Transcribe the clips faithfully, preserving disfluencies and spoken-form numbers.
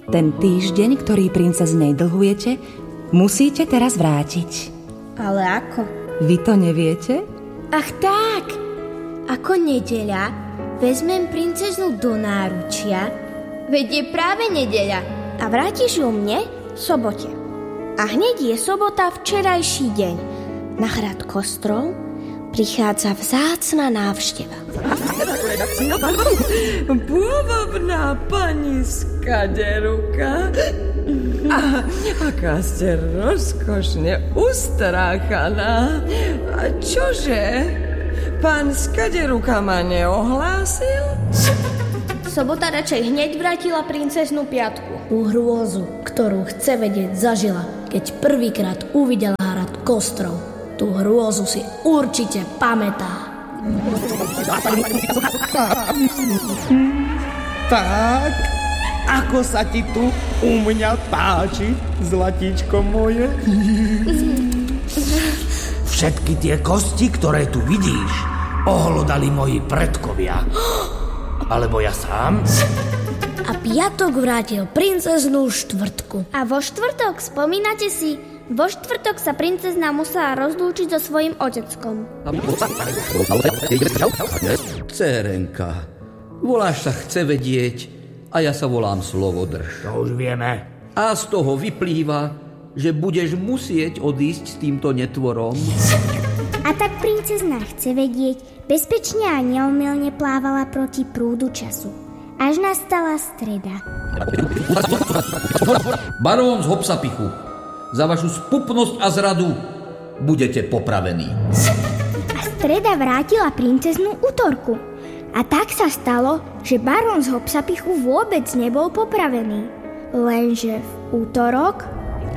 Ten týždeň, ktorý princeznej dlhujete, musíte teraz vrátiť. Ale ako? Vy to neviete? Ach tak! Ako nedeľa vezmem princeznu do náručia, veď je práve nedeľa a vrátiš ju mne v sobote. A hneď je sobota včerajší deň. Na hrad Kostrov prichádza vzácna návšteva. Pôvabná pani Skaderuka. A, aká ste rozkošne ustráchaná. A čože? Pán Skaderuka ma neohlásil? Sobota radšej hneď vrátila princeznú Piatku. Tú hrôzu, ktorú chce vedieť, zažila, keď prvýkrát uvidela hrad Kostrov. Tú hrôzu si určite pamätá. Tak, ako sa ti tu u mňa páči, zlatíčko moje? Všetky tie kosti, ktoré tu vidíš, ohlodali moji predkovia. Alebo ja sám? A Piatok vrátil princeznú Štvrtku. A vo štvrtok, spomínate si, vo štvrtok sa princezna musela rozlúčiť so svojím oteckom. Cérenka, voláš sa Chce vedieť a ja sa volám Slovodrž. To už vieme. A z toho vyplýva, že budeš musieť odísť s týmto netvorom. A tak princezna Chce vedieť bezpečne a neomylne plávala proti prúdu času. Až nastala streda. Barón z Hopsapichu, za vašu spupnosť a zradu budete popravení. A streda vrátila princeznú Útorku. A tak sa stalo, že barón z Hopsapichu vôbec nebol popravený. Lenže v útorok...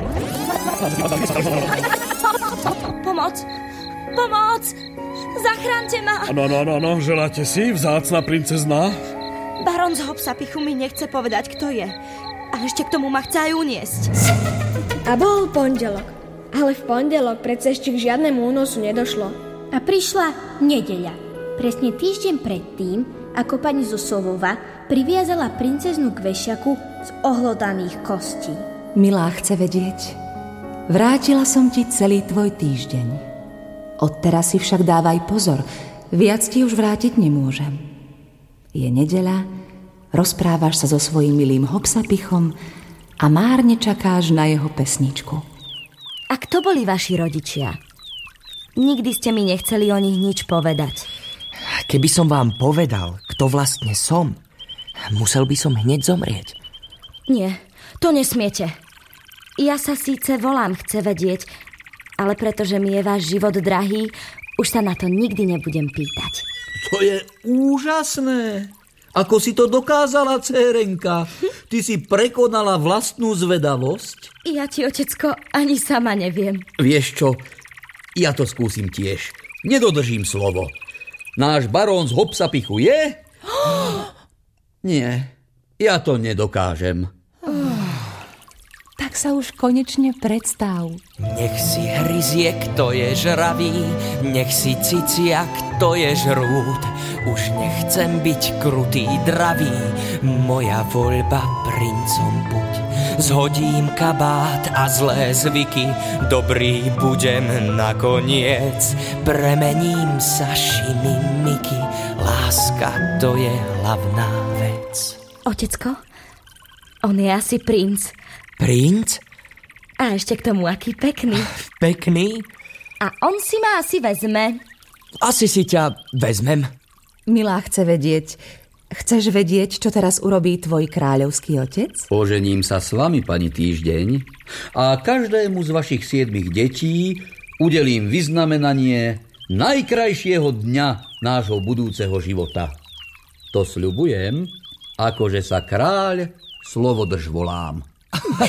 Pomoc! Pomoc! Zachránte ma! No, no, no, no, želáte si, vzácna princezná? Barón z Hopsapichu mi nechce povedať, kto je. A ešte k tomu ma chce aj uniesť. A bol pondelok. Ale v pondelok predsa ešte k žiadnemu únosu nedošlo. A prišla nedeľa. Presne týždeň predtým, ako pani Zosovova priviazala princeznú k vešiaku z ohlodaných kostí. Milá Chce vedieť, vrátila som ti celý tvoj týždeň. Odteraz si však dávaj pozor, viac ti už vrátiť nemôžem. Je nedeľa, rozprávaš sa so svojím milým Hopsapichom a márne čakáš na jeho pesničku. A kto boli vaši rodičia? Nikdy ste mi nechceli o nich nič povedať. Keby som vám povedal, kto vlastne som, musel by som hneď zomrieť. Nie, to nesmiete. Ja sa síce volám Chce vedieť, ale pretože mi je váš život drahý, už sa na to nikdy nebudem pýtať. To je úžasné. Ako si to dokázala, cérenka? Ty si prekonala vlastnú zvedavosť? Ja ti, otecko, ani sama neviem. Vieš čo? Ja to skúsim tiež. Nedodržím slovo. Náš barón z Hopsapichu je? Nie, ja to nedokážem. Tak sa už konečne predstav. Nech si hryzie, kto je žravý, nech si cicia, kto je žrút. Už nechcem byť krutý, dravý, moja voľba princom buď. Zhodím kabát a zlé zvyky, dobrý budem nakoniec. Premením sa šimimiky, láska to je hlavná vec. Otecko, on je asi princ. Princ? A ešte k tomu aký pekný. Pekný? A on si ma asi vezme. Asi si ťa vezmem. Milá Chce vedieť, chceš vedieť, čo teraz urobí tvoj kráľovský otec? Ožením sa s vami, pani Týždeň, a každému z vašich siedmich detí udelím vyznamenanie najkrajšieho dňa nášho budúceho života. To sľubujem, akože sa kráľ Slovodrž volám.